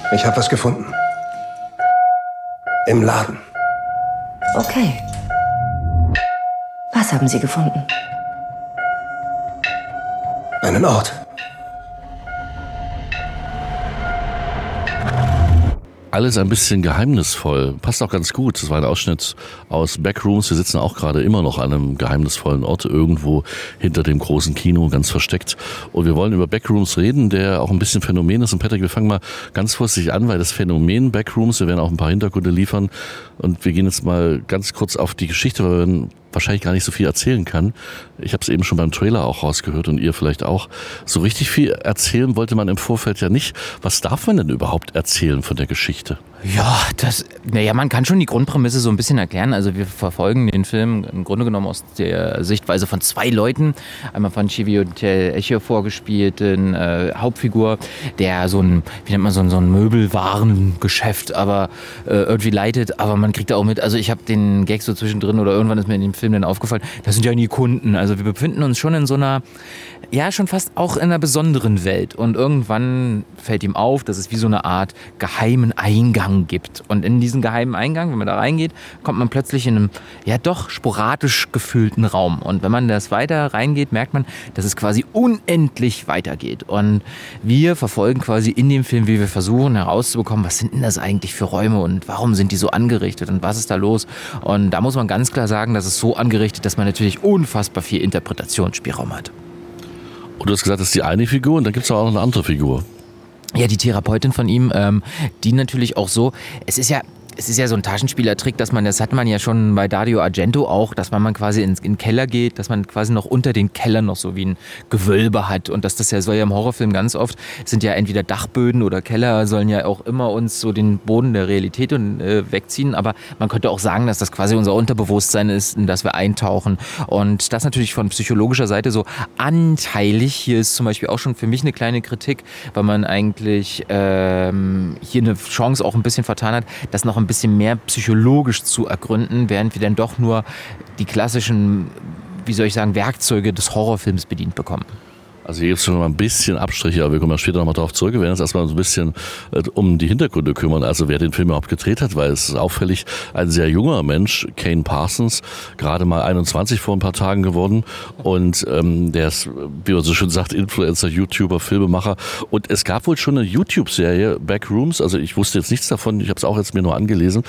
Ich habe was gefunden. Im Laden. Okay. Was haben Sie gefunden? Einen Ort. Alles ein bisschen geheimnisvoll. Passt auch ganz gut. Das war ein Ausschnitt aus Backrooms. Wir sitzen auch gerade immer noch an einem geheimnisvollen Ort, irgendwo hinter dem großen Kino, ganz versteckt. Und wir wollen über Backrooms reden, der auch ein bisschen Phänomen ist. Und Patrick, wir fangen mal ganz vorsichtig an, weil das Phänomen Backrooms, wir werden auch ein paar Hintergründe liefern. Und wir gehen jetzt mal ganz kurz auf die Geschichte, weil wir wahrscheinlich gar nicht so viel erzählen kann. Ich habe es eben schon beim Trailer auch rausgehört und ihr vielleicht auch. So richtig viel erzählen wollte man im Vorfeld ja nicht. Was darf man denn überhaupt erzählen von der Geschichte? Ja, man kann schon die Grundprämisse so ein bisschen erklären. Also wir verfolgen den Film im Grunde genommen aus der Sichtweise von zwei Leuten. Einmal von Chiwetel Ejiofor gespielten Hauptfigur, der so ein Möbelwarengeschäft aber irgendwie leitet. Aber man kriegt da auch mit, also ich habe den Gag so zwischendrin oder irgendwann ist mir in dem Film dann aufgefallen, das sind ja nie Kunden. Also wir befinden uns schon in so einer, ja schon fast auch in einer besonderen Welt. Und irgendwann fällt ihm auf, dass es wie so eine Art geheimen Eingang gibt. Und in diesen geheimen Eingang, wenn man da reingeht, kommt man plötzlich in einem, ja doch sporadisch gefüllten Raum. Und wenn man das weiter reingeht, merkt man, dass es quasi unendlich weitergeht. Und wir verfolgen quasi in dem Film, wie wir versuchen herauszubekommen, was sind denn das eigentlich für Räume und warum sind die so angerichtet und was ist da los? Und da muss man ganz klar sagen, dass es so angerichtet, dass man natürlich unfassbar viel Interpretationsspielraum hat. Und du hast gesagt, das ist die eine Figur und dann gibt es auch noch eine andere Figur. Ja, die Therapeutin von ihm, die natürlich auch so, es ist ja so ein Taschenspielertrick, das hat man ja schon bei Dario Argento auch, dass man quasi in den Keller geht, dass man quasi noch unter den Kellern noch so wie ein Gewölbe hat und soll ja im Horrorfilm ganz oft, sind ja entweder Dachböden oder Keller, sollen ja auch immer uns so den Boden der Realität wegziehen, aber man könnte auch sagen, dass das quasi unser Unterbewusstsein ist, in das wir eintauchen und das natürlich von psychologischer Seite so anteilig. Hier ist zum Beispiel auch schon für mich eine kleine Kritik, weil man eigentlich hier eine Chance auch ein bisschen vertan hat, das noch ein bisschen mehr psychologisch zu ergründen, während wir dann doch nur die klassischen, Werkzeuge des Horrorfilms bedient bekommen. Also hier gibt es schon mal ein bisschen Abstriche, aber wir kommen ja später nochmal darauf zurück. Wir werden uns erstmal so ein bisschen um die Hintergründe kümmern, also wer den Film überhaupt gedreht hat, weil es ist auffällig, ein sehr junger Mensch, Kane Parsons, gerade mal 21 vor ein paar Tagen geworden und der ist, wie man so schön sagt, Influencer, YouTuber, Filmemacher und es gab wohl schon eine YouTube-Serie, Backrooms, also ich wusste jetzt nichts davon, ich habe es auch jetzt mir nur angelesen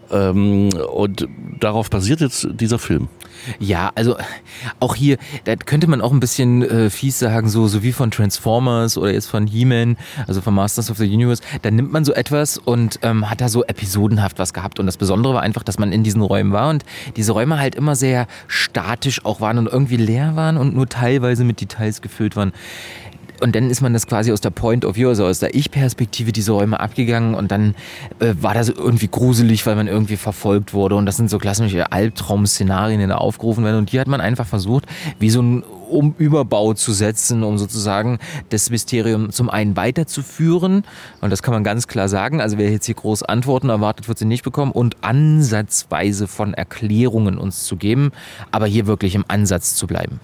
und darauf basiert jetzt dieser Film. Ja, also auch hier, da könnte man auch ein bisschen fies sagen, so wie von Transformers oder jetzt von He-Man, also von Masters of the Universe, da nimmt man so etwas und hat da so episodenhaft was gehabt. Und das Besondere war einfach, dass man in diesen Räumen war und diese Räume halt immer sehr statisch auch waren und irgendwie leer waren und nur teilweise mit Details gefüllt waren. Und dann ist man das quasi aus der Point of View, also aus der Ich-Perspektive diese Räume abgegangen und dann war das irgendwie gruselig, weil man irgendwie verfolgt wurde und das sind so klassische Albtraum-Szenarien, die da aufgerufen werden und hier hat man einfach versucht, wie so ein Überbau zu setzen, um sozusagen das Mysterium zum einen weiterzuführen und das kann man ganz klar sagen, also wer jetzt hier groß Antworten erwartet, wird sie nicht bekommen und ansatzweise von Erklärungen uns zu geben, aber hier wirklich im Ansatz zu bleiben.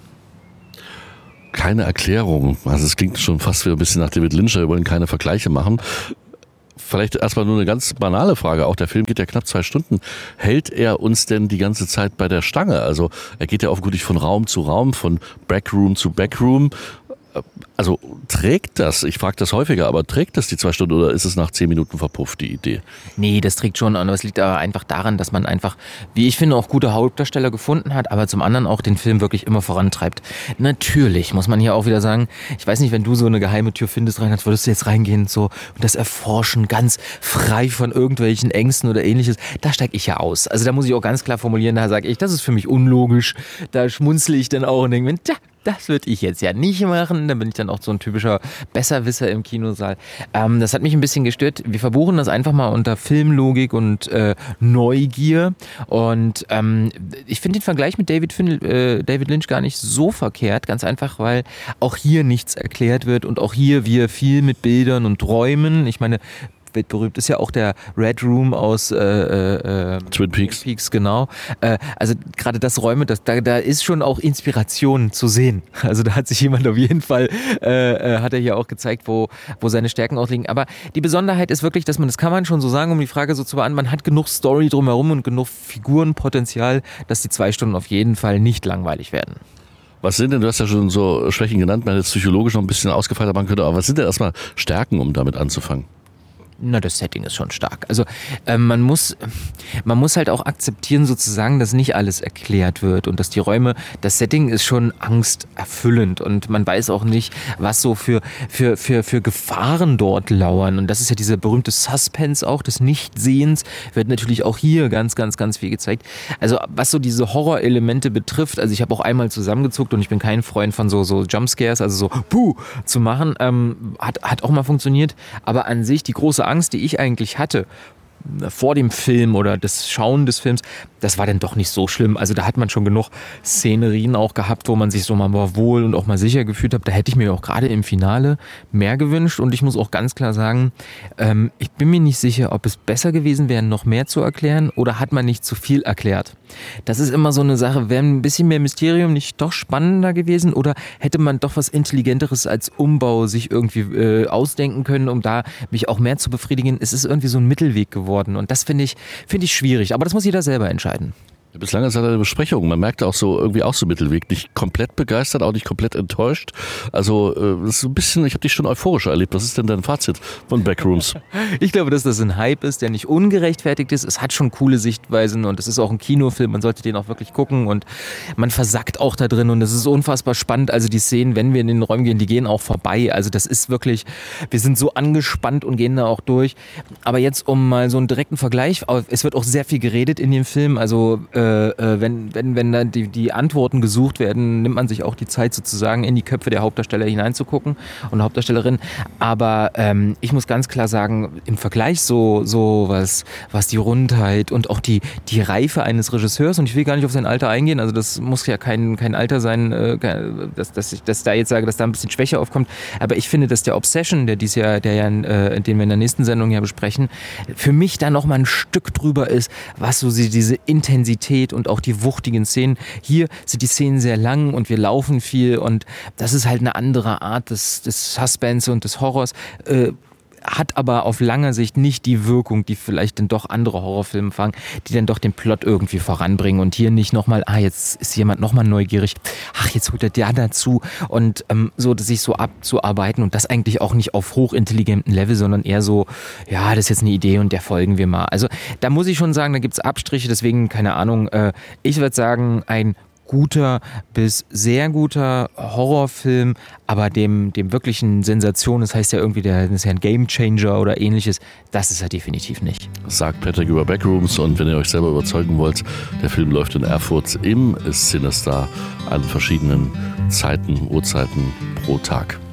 Keine Erklärung. Also es klingt schon fast wie ein bisschen nach David Lynch, wir wollen keine Vergleiche machen. Vielleicht erstmal nur eine ganz banale Frage. Auch der Film geht ja knapp 2 Stunden. Hält er uns denn die ganze Zeit bei der Stange? Also er geht ja offenkundig von Raum zu Raum, von Backroom zu Backroom. Also trägt das, ich frage das häufiger, aber trägt das die 2 Stunden oder ist es nach 10 Minuten verpufft, die Idee? Nee, das trägt schon, aber es liegt aber einfach daran, dass man einfach, wie ich finde, auch gute Hauptdarsteller gefunden hat, aber zum anderen auch den Film wirklich immer vorantreibt. Natürlich muss man hier auch wieder sagen, ich weiß nicht, wenn du so eine geheime Tür findest, Reinhard, würdest du jetzt reingehen so und das erforschen, ganz frei von irgendwelchen Ängsten oder ähnliches, da steige ich ja aus. Also da muss ich auch ganz klar formulieren, da sage ich, das ist für mich unlogisch, da schmunzle ich dann auch und denke mir, das würde ich jetzt ja nicht machen. Da bin ich dann auch so ein typischer Besserwisser im Kinosaal. Das hat mich ein bisschen gestört. Wir verbuchen das einfach mal unter Filmlogik und Neugier. Und ich finde den Vergleich mit David Lynch gar nicht so verkehrt. Ganz einfach, weil auch hier nichts erklärt wird und auch hier wir viel mit Bildern und Träumen. Ich meine, weltberühmt ist ja auch der Red Room aus Twin Peaks, genau. Also gerade das Räume, da ist schon auch Inspiration zu sehen. Also da hat sich jemand auf jeden Fall, hat er hier auch gezeigt, wo seine Stärken auch liegen. Aber die Besonderheit ist wirklich, das kann man schon so sagen, um die Frage so zu beantworten, man hat genug Story drumherum und genug Figurenpotenzial, dass die 2 Stunden auf jeden Fall nicht langweilig werden. Was sind denn, du hast ja schon so Schwächen genannt, man hätte es psychologisch noch ein bisschen ausgefeilter machen können, aber was sind denn erstmal Stärken, um damit anzufangen? Na, das Setting ist schon stark. Also man muss halt auch akzeptieren sozusagen, dass nicht alles erklärt wird und dass die Räume, das Setting ist schon angsterfüllend und man weiß auch nicht, was so für Gefahren dort lauern. Und das ist ja dieser berühmte Suspense auch des Nichtsehens, wird natürlich auch hier ganz, ganz, ganz viel gezeigt. Also was so diese Horrorelemente betrifft, also ich habe auch einmal zusammengezuckt und ich bin kein Freund von so Jumpscares, also so Puh zu machen, hat auch mal funktioniert, aber an sich die große Angst, die ich eigentlich hatte vor dem Film oder das Schauen des Films, das war dann doch nicht so schlimm. Also da hat man schon genug Szenerien auch gehabt, wo man sich so mal wohl und auch mal sicher gefühlt hat. Da hätte ich mir auch gerade im Finale mehr gewünscht und ich muss auch ganz klar sagen, ich bin mir nicht sicher, ob es besser gewesen wäre, noch mehr zu erklären oder hat man nicht zu viel erklärt. Das ist immer so eine Sache, wäre ein bisschen mehr Mysterium nicht doch spannender gewesen oder hätte man doch was Intelligenteres als Umbau sich irgendwie ausdenken können, um da mich auch mehr zu befriedigen. Es ist irgendwie so ein Mittelweg geworden und das finde ich schwierig, aber das muss jeder selber entscheiden. Bislang ist eine Besprechung, man merkt auch so irgendwie auch so Mittelweg, nicht komplett begeistert, auch nicht komplett enttäuscht. Also das ist so ein bisschen, ich habe dich schon euphorischer erlebt. Was ist denn dein Fazit von Backrooms? Ich glaube, dass das ein Hype ist, der nicht ungerechtfertigt ist. Es hat schon coole Sichtweisen und es ist auch ein Kinofilm, man sollte den auch wirklich gucken und man versackt auch da drin und es ist unfassbar spannend. Also die Szenen, wenn wir in den Räumen gehen, die gehen auch vorbei. Also das ist wirklich, wir sind so angespannt und gehen da auch durch. Aber jetzt um mal so einen direkten Vergleich, es wird auch sehr viel geredet in dem Film, also wenn dann die Antworten gesucht werden, nimmt man sich auch die Zeit sozusagen in die Köpfe der Hauptdarsteller hineinzugucken und Hauptdarstellerin. Aber ich muss ganz klar sagen, im Vergleich so was die Rundheit und auch die Reife eines Regisseurs, und ich will gar nicht auf sein Alter eingehen, also das muss ja kein Alter sein, dass ich da jetzt sage, dass da ein bisschen Schwäche aufkommt, aber ich finde, dass der Obsession, den wir in der nächsten Sendung ja besprechen, für mich da nochmal ein Stück drüber ist, was so diese Intensität und auch die wuchtigen Szenen. Hier sind die Szenen sehr lang und wir laufen viel und das ist halt eine andere Art des Suspense und des Horrors. Hat aber auf langer Sicht nicht die Wirkung, die vielleicht dann doch andere Horrorfilme fangen, die dann doch den Plot irgendwie voranbringen und hier nicht nochmal, jetzt ist jemand nochmal neugierig, jetzt holt er der dazu und so sich so abzuarbeiten und das eigentlich auch nicht auf hochintelligentem Level, sondern eher so, das ist jetzt eine Idee und der folgen wir mal. Also da muss ich schon sagen, da gibt es Abstriche, deswegen keine Ahnung, ich würde sagen, ein guter bis sehr guter Horrorfilm, aber dem wirklichen Sensation, das heißt ja irgendwie, das ist ja ein Gamechanger oder ähnliches, das ist er definitiv nicht. Sagt Patrick über Backrooms und wenn ihr euch selber überzeugen wollt, der Film läuft in Erfurt im Cinestar an verschiedenen Zeiten, Uhrzeiten pro Tag.